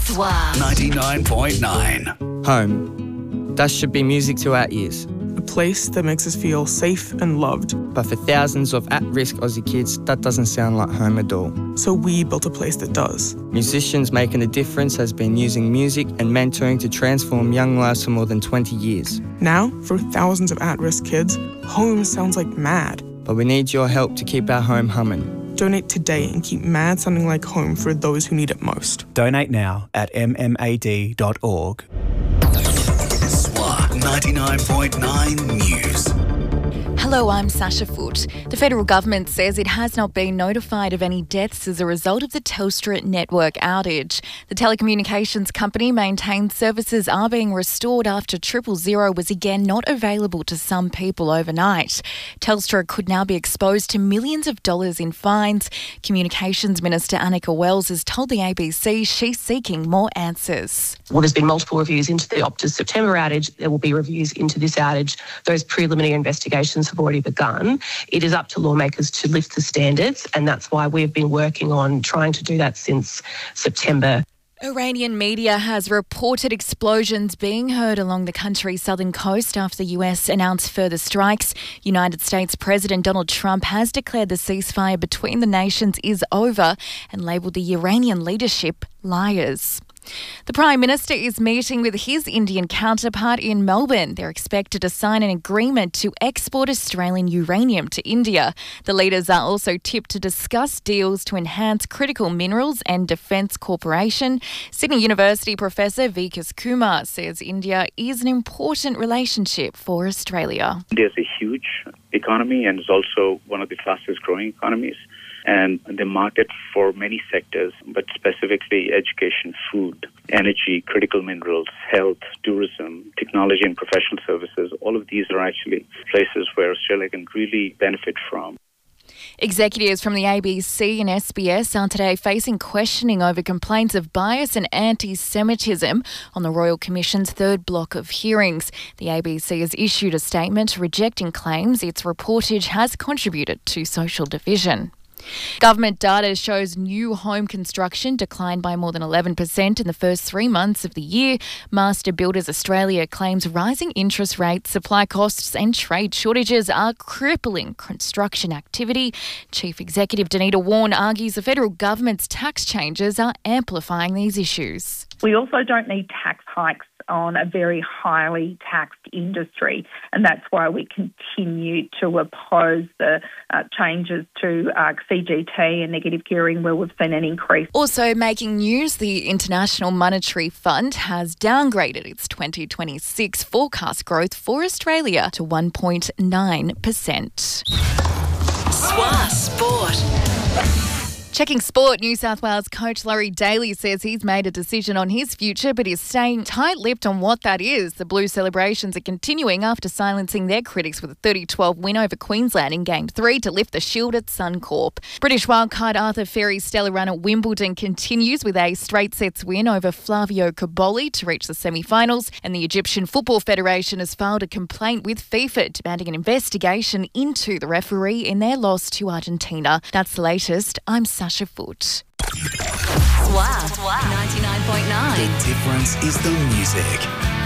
SWA 99.9. Home. That should be music to our ears. A place that makes us feel safe and loved. But for thousands of at-risk Aussie kids, that doesn't sound like home at all. So we built a place that does. Musicians Making a Difference has been using music and mentoring to transform young lives for more than 20 years. Now, for thousands of at-risk kids, home sounds like mad. But we need your help to keep our home humming. Donate today and keep mad sounding like home for those who need it most. Donate now at mmad.org. SWA 99.9 News. Hello, I'm Sasha Foote. The federal government says it has not been notified of any deaths as a result of the Telstra network outage. The telecommunications company maintains services are being restored after 000 was again not available to some people overnight. Telstra could now be exposed to millions of dollars in fines. Communications Minister Annika Wells has told the ABC she's seeking more answers. Well, there's been multiple reviews into the Optus September outage. There will be reviews into this outage. Those preliminary investigations have already begun. It is up to lawmakers to lift the standards, and that's why we've been working on trying to do that since September. Iranian media has reported explosions being heard along the country's southern coast after the US announced further strikes. United States President Donald Trump has declared the ceasefire between the nations is over and labelled the Iranian leadership liars. The Prime Minister is meeting with his Indian counterpart in Melbourne. They're expected to sign an agreement to export Australian uranium to India. The leaders are also tipped to discuss deals to enhance critical minerals and defence cooperation. Sydney University Professor Vikas Kumar says India is an important relationship for Australia. India is a huge economy and is also one of the fastest growing economies. And the market for many sectors, but specifically education, food, energy, critical minerals, health, tourism, technology and professional services, all of these are actually places where Australia can really benefit from. Executives from the ABC and SBS are today facing questioning over complaints of bias and anti-Semitism on the Royal Commission's third block of hearings. The ABC has issued a statement rejecting claims its reportage has contributed to social division. Government data shows new home construction declined by more than 11% in the first 3 months of the year. Master Builders Australia claims rising interest rates, supply costs and trade shortages are crippling construction activity. Chief Executive Danita Warren argues the federal government's tax changes are amplifying these issues. We also don't need tax hikes on a very highly taxed industry, and that's why we continue to oppose the changes to CGT and negative gearing where we've seen an increase. Also making news, the International Monetary Fund has downgraded its 2026 forecast growth for Australia to 1.9%. SWA Sport. Checking sport, New South Wales coach Laurie Daly says he's made a decision on his future but is staying tight-lipped on what that is. The Blue celebrations are continuing after silencing their critics with a 30-12 win over Queensland in Game 3 to lift the shield at Suncorp. British wildcard Arthur Ferry's stellar run at Wimbledon continues with a straight sets win over Flavio Cobolli to reach the semi-finals, and the Egyptian Football Federation has filed a complaint with FIFA demanding an investigation into the referee in their loss to Argentina. That's the latest. I'm Sasha Foote. SWA 99.9. The difference is the music.